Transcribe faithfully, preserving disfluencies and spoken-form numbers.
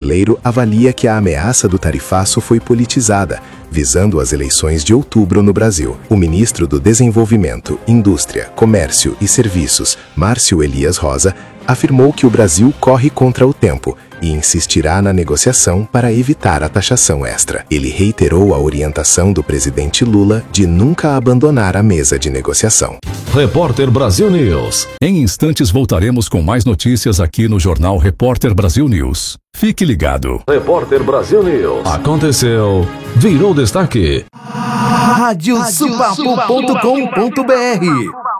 brasileiro avalia que a ameaça do tarifaço foi politizada, visando as eleições de outubro no Brasil. O ministro do Desenvolvimento, Indústria, Comércio e Serviços, Márcio Elias Rosa, afirmou que o Brasil corre contra o tempo e insistirá na negociação para evitar a taxação extra. Ele reiterou a orientação do presidente Lula de nunca abandonar a mesa de negociação. Repórter Brasil News. Em instantes voltaremos com mais notícias aqui no Jornal Repórter Brasil News. Fique ligado. Repórter Brasil News. Aconteceu, virou destaque. rádio supapo ponto com ponto br